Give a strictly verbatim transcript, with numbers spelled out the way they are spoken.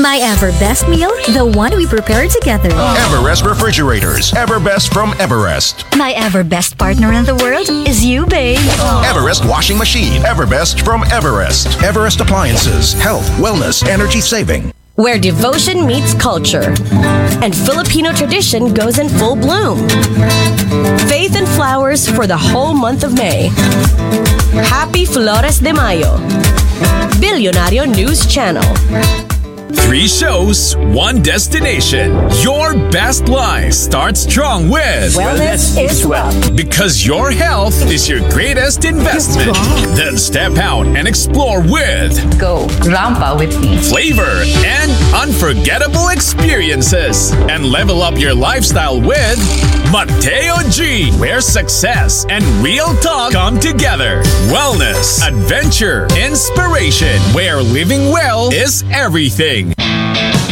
My ever best meal, the one we prepare together. Everest Refrigerators. Everbest from Everest. My ever best partner in the world is you, babe. Everest Washing Machine. Everbest from Everest. Everest Appliances. Health, wellness, energy saving. Where devotion meets culture and Filipino tradition goes in full bloom. Faith and flowers for the whole month of May. Happy Flores de Mayo. Billionario News Channel. Three shows, one destination. Your best life starts strong with Wellness is wealth. Because your health is your greatest investment. Then step out and explore with Go Rampa with me. flavor and unforgettable experiences. And level up your lifestyle with Mateo G, where success and real talk come together. Wellness, adventure, inspiration, where living well is everything.